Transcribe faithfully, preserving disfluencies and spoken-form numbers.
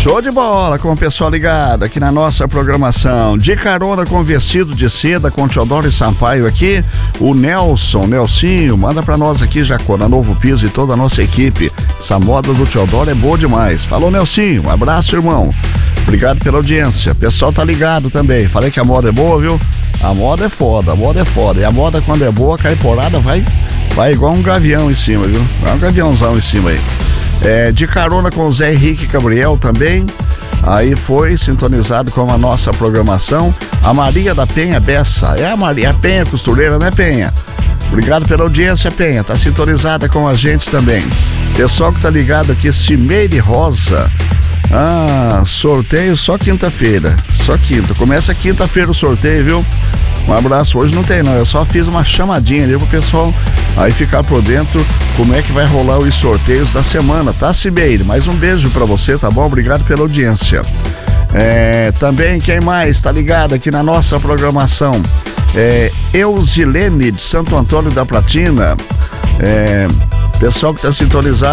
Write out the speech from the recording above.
Show de bola com o pessoal ligado aqui na nossa programação. De carona com vestido de seda com Teodoro e Sampaio aqui, o Nelson, Nelsinho, manda pra nós aqui, Jacona, Novo Piso e toda a nossa equipe. Essa moda do Teodoro é boa demais. Falou, Nelsinho, um abraço, irmão. Obrigado pela audiência. O pessoal tá ligado também. Falei que a moda é boa, viu? A moda é foda, a moda é foda. E a moda, quando é boa, a caiporada vai, vai igual um gavião em cima, viu? Vai um gaviãozão em cima aí. É, de carona com o Zé Henrique Gabriel também. Aí foi sintonizado com a nossa programação. A Maria da Penha Bessa. É a Maria a Penha costureira, né, Penha? Obrigado pela audiência, Penha. Tá sintonizada com a gente também. Pessoal que tá ligado aqui, Cimeire Rosa. Ah, sorteio só quinta-feira. Só quinta. Começa quinta-feira o sorteio, viu? Um abraço. Hoje não tem não, eu só fiz uma chamadinha ali pro pessoal aí ficar por dentro como é que vai rolar os sorteios da semana, tá, Cimeire? Mais um beijo pra você, tá bom? Obrigado pela audiência. É, também, quem mais tá ligado aqui na nossa programação? É, Eusilene de Santo Antônio da Platina. É, pessoal que tá sintonizado